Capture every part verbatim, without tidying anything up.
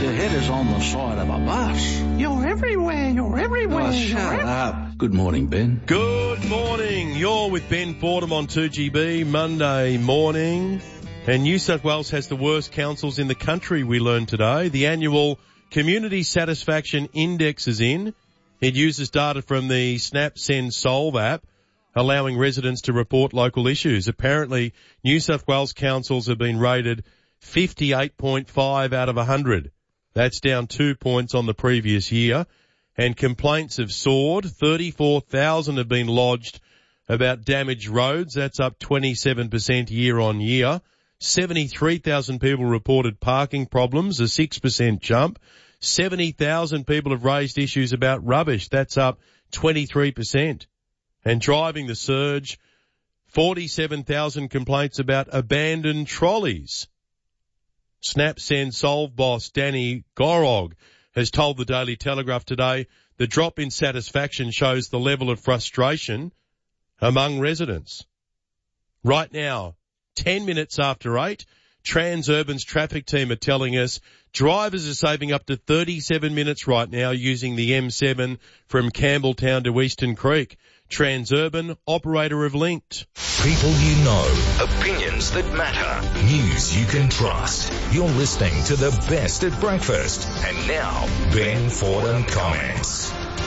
Your head is on the side of a bus. You're everywhere, you're everywhere. Oh, shut you're up. Good morning, Ben. Good morning. You're with Ben Fordham on two G B, Monday morning. And New South Wales has the worst councils in the country, we learned today. The annual Community Satisfaction Index is in. It uses data from the Snap Send Solve app, allowing residents to report local issues. Apparently, New South Wales councils have been rated fifty-eight point five out of one hundred. That's down two points on the previous year. And complaints have soared. thirty-four thousand have been lodged about damaged roads. That's up twenty-seven percent year on year. seventy-three thousand people reported parking problems, a six percent jump. seventy thousand people have raised issues about rubbish. That's up twenty-three percent. And driving the surge, forty-seven thousand complaints about abandoned trolleys. Snap Send Solve boss Danny Gorog has told the Daily Telegraph today the drop in satisfaction shows the level of frustration among residents. Right now, ten minutes after eight, Transurban's traffic team are telling us drivers are saving up to thirty-seven minutes right now using the M seven from Campbelltown to Eastern Creek. Transurban, operator of Linked. People you know, opinions that matter, news you can trust. You're listening to the best at breakfast. And now, Ben Fordham comments.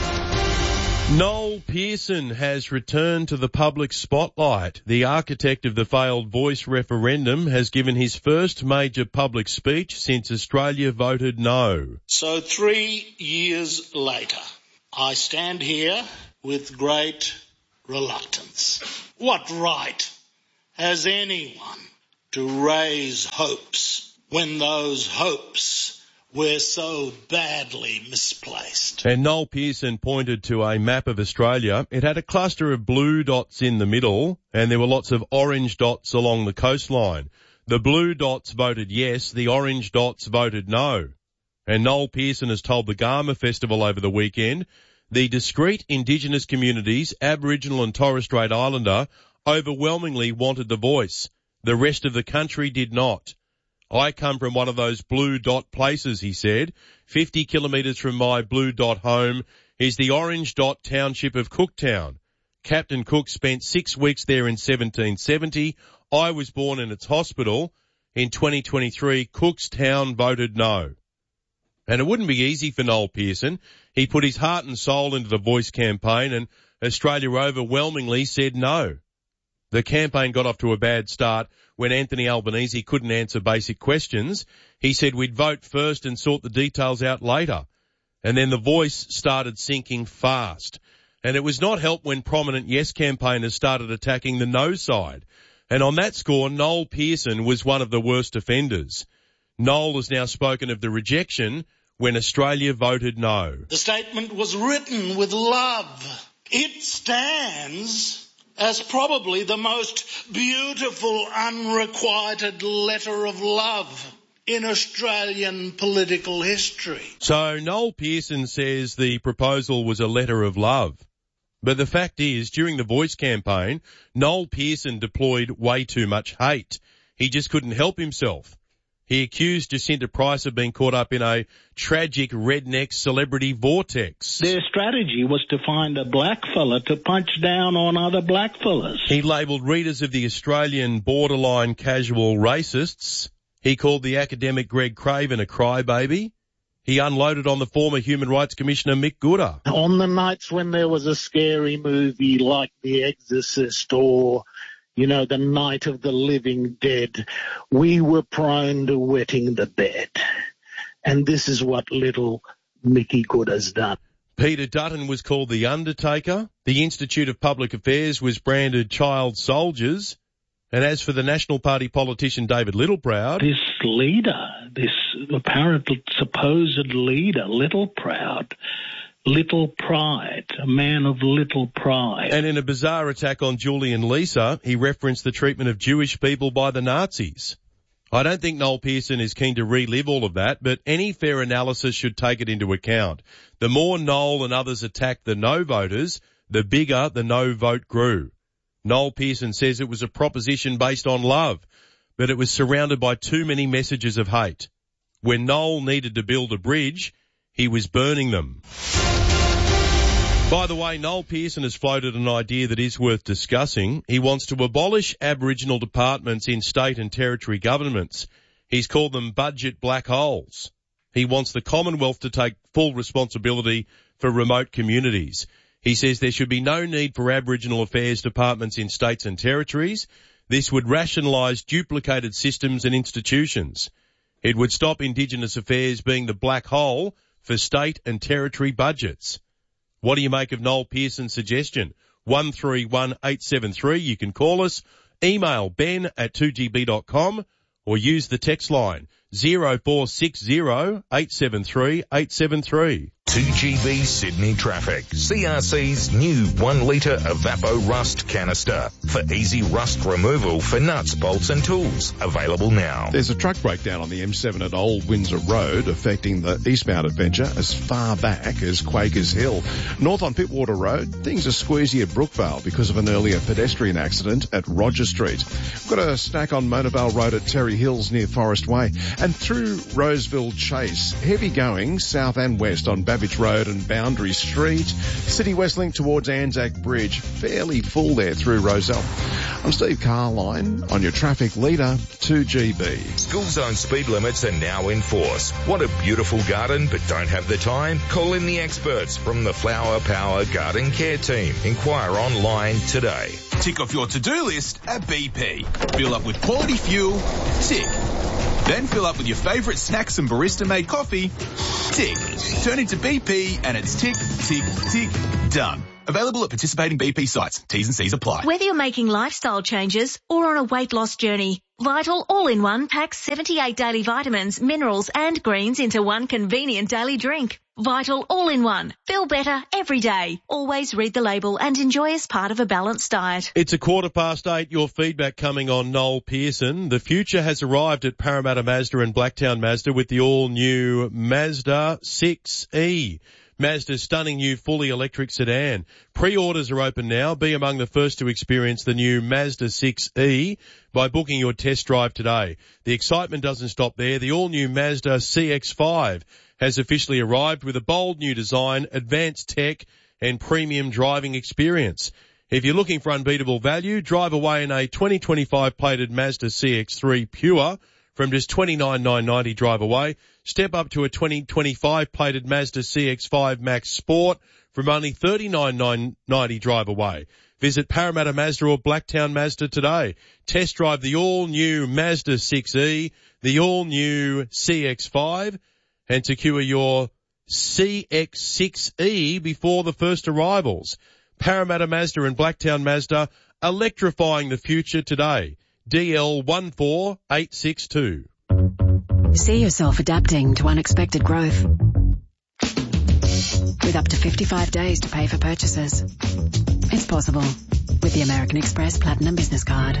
Noel Pearson has returned to the public spotlight. The architect of the failed Voice referendum has given his first major public speech since Australia voted no. So three years later, I stand here with great reluctance. What right has anyone to raise hopes when those hopes were so badly misplaced? And Noel Pearson pointed to a map of Australia. It had a cluster of blue dots in the middle, and there were lots of orange dots along the coastline. The blue dots voted yes, the orange dots voted no. And Noel Pearson has told the Garma Festival over the weekend the discrete Indigenous communities, Aboriginal and Torres Strait Islander, overwhelmingly wanted the voice. The rest of the country did not. I come from one of those blue dot places, he said. fifty kilometres from my blue dot home is the orange dot township of Cooktown. Captain Cook spent six weeks there in seventeen seventy. I was born in its hospital. In twenty twenty-three, Cookstown voted no. And it wouldn't be easy for Noel Pearson. He put his heart and soul into the Voice campaign, and Australia overwhelmingly said no. The campaign got off to a bad start when Anthony Albanese couldn't answer basic questions. He said we'd vote first and sort the details out later. And then the Voice started sinking fast. And it was not helped when prominent Yes campaigners started attacking the no side. And on that score, Noel Pearson was one of the worst offenders. Noel has now spoken of the rejection when Australia voted no. The statement was written with love. It stands as probably the most beautiful, unrequited letter of love in Australian political history. So Noel Pearson says the proposal was a letter of love. But the fact is, during the Voice campaign, Noel Pearson deployed way too much hate. He just couldn't help himself. He accused Jacinta Price of being caught up in a tragic redneck celebrity vortex. Their strategy was to find a black fella to punch down on other black fellas. He labelled readers of the Australian borderline casual racists. He called the academic Greg Craven a crybaby. He unloaded on the former Human Rights Commissioner Mick Gooda. On the nights when there was a scary movie like The Exorcist or, you know, The Night of the Living Dead, we were prone to wetting the bed. And this is what little Mickey Gooda's done. Peter Dutton was called the Undertaker. The Institute of Public Affairs was branded child soldiers. And as for the National Party politician David Littleproud, this leader, this apparent supposed leader, Littleproud, little pride, a man of little pride. And in a bizarre attack on Julian Leeser, he referenced the treatment of Jewish people by the Nazis. I don't think Noel Pearson is keen to relive all of that, but any fair analysis should take it into account. The more Noel and others attacked the no voters, the bigger the no vote grew. Noel Pearson says it was a proposition based on love, but it was surrounded by too many messages of hate. When Noel needed to build a bridge, he was burning them. By the way, Noel Pearson has floated an idea that is worth discussing. He wants to abolish Aboriginal departments in state and territory governments. He's called them budget black holes. He wants the Commonwealth to take full responsibility for remote communities. He says there should be no need for Aboriginal affairs departments in states and territories. This would rationalise duplicated systems and institutions. It would stop Indigenous affairs being the black hole for state and territory budgets. What do you make of Noel Pearson's suggestion? one three one eight seven three. You can call us, email ben at two g b dot com, or use the text line zero four six zero eight seven three eight seven three. two G B Sydney traffic. C R C's new one litre Evapo Rust canister for easy rust removal for nuts, bolts and tools. Available now. There's a truck breakdown on the M seven at Old Windsor Road affecting the eastbound adventure as far back as Quakers Hill. North on Pittwater Road, things are squeezy at Brookvale because of an earlier pedestrian accident at Roger Street. We've got a stack on Monavale Road at Terry Hills near Forest Way. And through Roseville Chase, heavy going south and west on Babbage Road and Boundary Street. City West Link towards Anzac Bridge, fairly full there through Roselle. I'm Steve Carline on your traffic leader, two G B. School zone speed limits are now in force. Want a beautiful garden but don't have the time? Call in the experts from the Flower Power Garden Care Team. Inquire online today. Tick off your to-do list at B P. Fill up with quality fuel. Tick. Then fill up with your favourite snacks and barista-made coffee. Tick. Turn into B P and it's tick, tick, tick, done. Available at participating B P sites. T's and C's apply. Whether you're making lifestyle changes or on a weight loss journey, Vital All-in-One packs seventy-eight daily vitamins, minerals and greens into one convenient daily drink. Vital All-in-One. Feel better every day. Always read the label and enjoy as part of a balanced diet. It's a quarter past eight. Your feedback coming on Noel Pearson. The future has arrived at Parramatta Mazda and Blacktown Mazda with the all-new Mazda six E. Mazda's stunning new fully electric sedan. Pre-orders are open now. Be among the first to experience the new Mazda six E by booking your test drive today. The excitement doesn't stop there. The all-new Mazda C X five has officially arrived with a bold new design, advanced tech and premium driving experience. If you're looking for unbeatable value, drive away in a twenty twenty-five plated Mazda C X three Pure from just twenty-nine thousand nine hundred ninety drive away. Step up to a twenty twenty-five plated Mazda C X five Max Sport from only thirty-nine thousand nine hundred ninety drive away. Visit Parramatta Mazda or Blacktown Mazda today. Test drive the all-new Mazda six E, the all-new C X five, and secure your C X six E before the first arrivals. Parramatta Mazda and Blacktown Mazda, electrifying the future today. D L one four eight six two. See yourself adapting to unexpected growth. With up to fifty-five days to pay for purchases. It's possible with the American Express Platinum Business Card.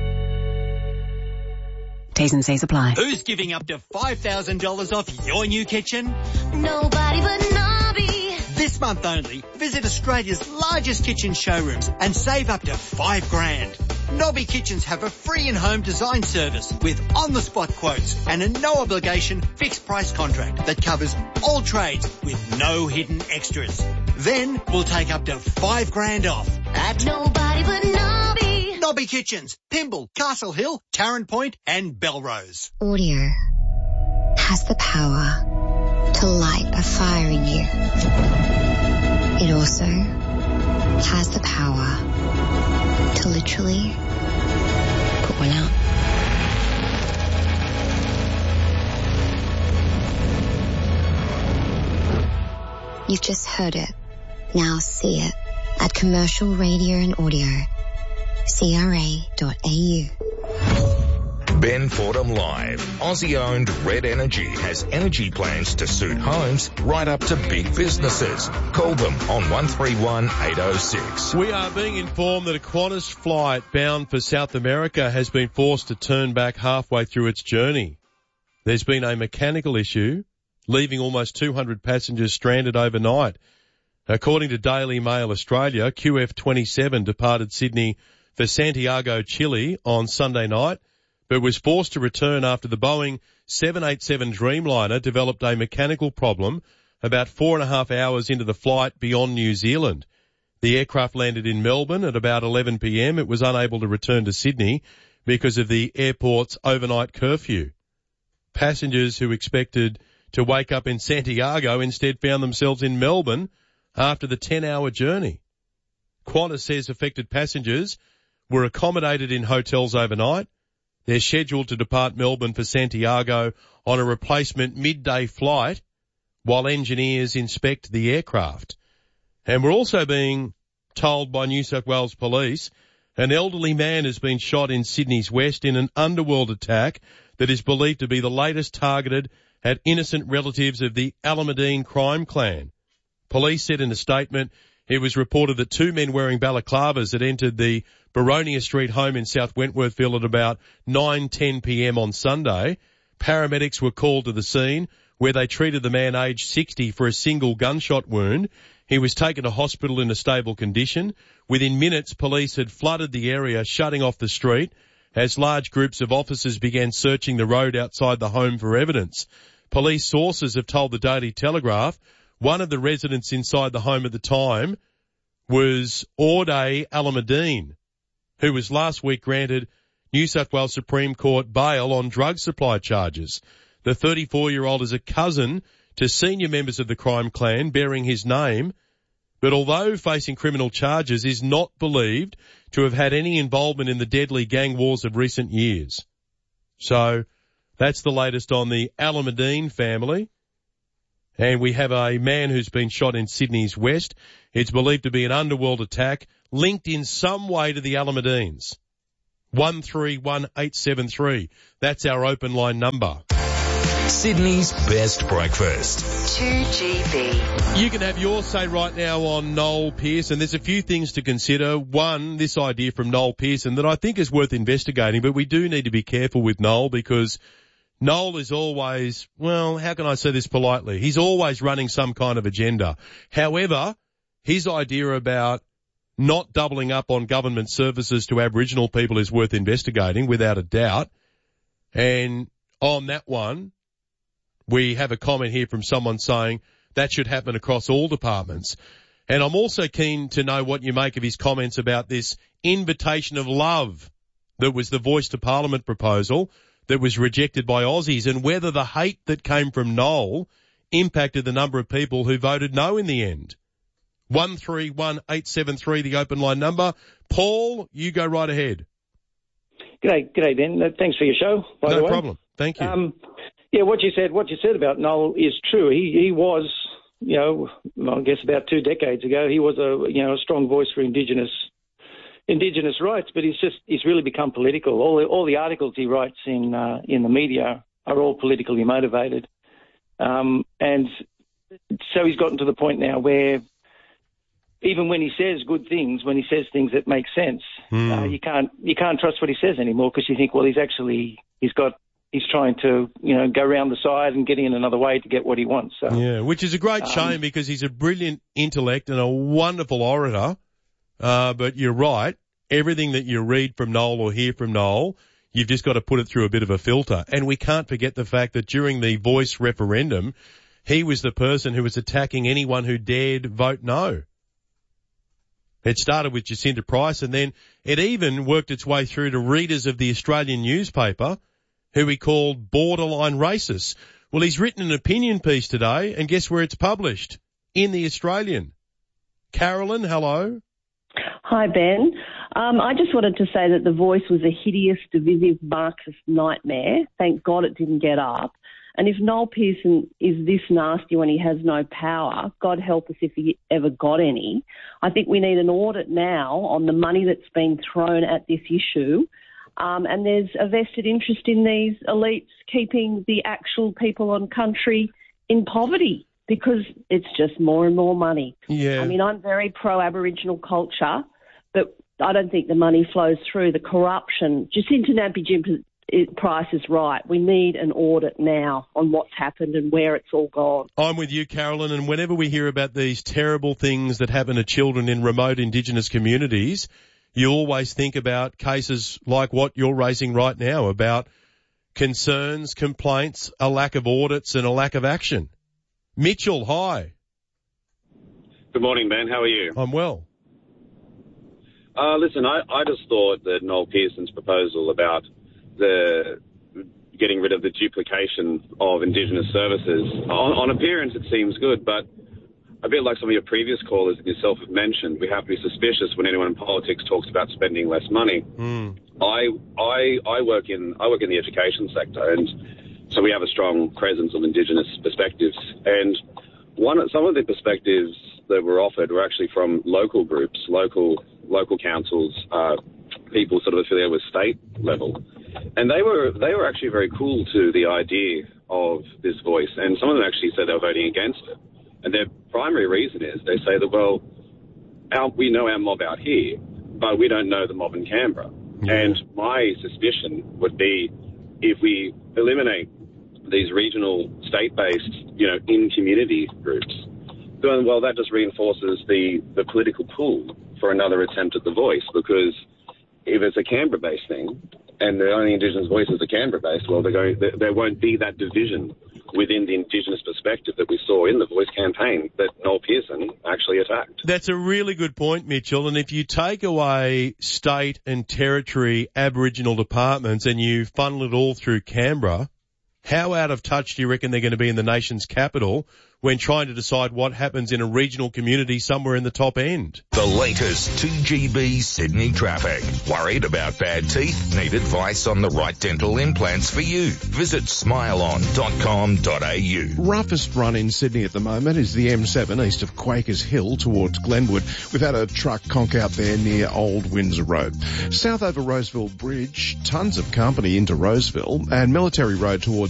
T's and C's apply. Who's giving up to five thousand dollars off your new kitchen? Nobody but Nobby. This month only, visit Australia's largest kitchen showrooms and save up to five grand. Nobby Kitchens have a free in-home design service with on-the-spot quotes and a no-obligation fixed-price contract that covers all trades with no hidden extras. Then we'll take up to five grand off at Nobody but Nobby. Nobby Kitchens, Pymble, Castle Hill, Tarrant Point and Belrose. Audio has the power to light a fire in you. It also has the power to literally put one out. You've just heard it. Now see it at Commercial Radio and Audio, C R A dot A U. Ben Fordham Live. Aussie-owned Red Energy has energy plans to suit homes right up to big businesses. Call them on one three one eight oh six. We are being informed that a Qantas flight bound for South America has been forced to turn back halfway through its journey. There's been a mechanical issue, leaving almost two hundred passengers stranded overnight. According to Daily Mail Australia, Q F twenty-seven departed Sydney for Santiago, Chile on Sunday night, but was forced to return after the Boeing seven eighty-seven Dreamliner developed a mechanical problem about four and a half hours into the flight beyond New Zealand. The aircraft landed in Melbourne at about eleven p.m. It was unable to return to Sydney because of the airport's overnight curfew. Passengers who expected to wake up in Santiago instead found themselves in Melbourne after the ten-hour journey. Qantas says affected passengers were accommodated in hotels overnight. They're scheduled to depart Melbourne for Santiago on a replacement midday flight while engineers inspect the aircraft. And we're also being told by New South Wales Police an elderly man has been shot in Sydney's West in an underworld attack that is believed to be the latest targeted at innocent relatives of the Alameddine crime clan. Police said in a statement it was reported that two men wearing balaclavas had entered the Baronia Street home in South Wentworthville at about nine ten p.m. on Sunday. Paramedics were called to the scene where they treated the man aged sixty for a single gunshot wound. He was taken to hospital in a stable condition. Within minutes, police had flooded the area, shutting off the street as large groups of officers began searching the road outside the home for evidence. Police sources have told the Daily Telegraph one of the residents inside the home at the time was Aude Alameddine, who was last week granted New South Wales Supreme Court bail on drug supply charges. The thirty-four-year-old is a cousin to senior members of the crime clan bearing his name, but although facing criminal charges, is not believed to have had any involvement in the deadly gang wars of recent years. So that's the latest on the Alameddine family. And we have a man who's been shot in Sydney's West. It's believed to be an underworld attack linked in some way to the Alameddines. one three one eight seven three. That's our open line number. Sydney's best breakfast. two G B. You can have your say right now on Noel Pearson. There's a few things to consider. One, this idea from Noel Pearson that I think is worth investigating, but we do need to be careful with Noel because Noel is always, well, how can I say this politely? He's always running some kind of agenda. However, his idea about not doubling up on government services to Aboriginal people is worth investigating without a doubt. And on that one, we have a comment here from someone saying that should happen across all departments. And I'm also keen to know what you make of his comments about this invitation of love that was the Voice to Parliament proposal that was rejected by Aussies, and whether the hate that came from Noel impacted the number of people who voted no in the end. one three one eight seven three, the open line number. Paul, you go right ahead. G'day, g'day Ben. Thanks for your show, by the way. No problem. Thank you. Um, yeah, what you said, what you said about Noel is true. He he was, you know, I guess about two decades ago, he was a you know a strong voice for Indigenous Indigenous rights, but he's just he's really become political. All the, all the articles he writes in uh, in the media are all politically motivated, um, and so he's gotten to the point now where even when he says good things, when he says things that make sense, mm. uh, you can't you can't trust what he says anymore because you think, well, he's actually he's got he's trying to you know go around the side and get in another way to get what he wants. So, yeah, which is a great um, shame because he's a brilliant intellect and a wonderful orator. Uh, but you're right. Everything that you read from Noel or hear from Noel, you've just got to put it through a bit of a filter. And we can't forget the fact that during the Voice referendum, he was the person who was attacking anyone who dared vote no. It started with Jacinta Price, and then it even worked its way through to readers of the Australian newspaper who he called borderline racists. Well, he's written an opinion piece today, and guess where it's published? In the Australian. Carolyn, hello. Hi, Ben. Um, I just wanted to say that The Voice was a hideous, divisive Marxist nightmare. Thank God it didn't get up. And if Noel Pearson is this nasty when he has no power, God help us if he ever got any. I think we need an audit now on the money that's been thrown at this issue. Um, and there's a vested interest in these elites keeping the actual people on country in poverty because it's just more and more money. Yeah. I mean, I'm very pro-Aboriginal culture, but I don't think the money flows through. The corruption, Jacinta Nampijinpa Price is right. We need an audit now on what's happened and where it's all gone. I'm with you, Carolyn, and whenever we hear about these terrible things that happen to children in remote Indigenous communities, you always think about cases like what you're raising right now about concerns, complaints, a lack of audits and a lack of action. Mitchell, hi. Good morning, Ben. How are you? I'm well. Uh, listen, I, I just thought that Noel Pearson's proposal about the getting rid of the duplication of Indigenous services, on, on appearance it seems good, but a bit like some of your previous callers and yourself have mentioned, we have to be suspicious when anyone in politics talks about spending less money. Mm. I, I, I work in I work in the education sector, and so we have a strong presence of Indigenous perspectives. And one some of the perspectives that were offered were actually from local groups, local local councils, uh, people sort of affiliated with state level, and they were they were actually very cool to the idea of this voice. And some of them actually said they were voting against it. And their primary reason is they say that, well, our, we know our mob out here, but we don't know the mob in Canberra. Mm-hmm. And my suspicion would be if we eliminate these regional, state-based, you know, in-community groups, then, well, that just reinforces the, the political pull for another attempt at the voice, because if it's a Canberra-based thing and the only Indigenous voices are Canberra-based, well, they're going, there, there won't be that division within the Indigenous perspective that we saw in the Voice campaign that Noel Pearson actually attacked. That's a really good point, Mitchell. And if you take away state and territory Aboriginal departments and you funnel it all through Canberra, how out of touch do you reckon they're going to be in the nation's capital when trying to decide what happens in a regional community somewhere in the top end? The latest two G B Sydney traffic. Worried about bad teeth? Need advice on the right dental implants for you? Visit smile on dot com dot a u. Roughest run in Sydney at the moment is the M seven east of Quakers Hill towards Glenwood. We've had a truck conk out there near Old Windsor Road. South over Roseville Bridge, tons of company into Roseville, and Military Road towards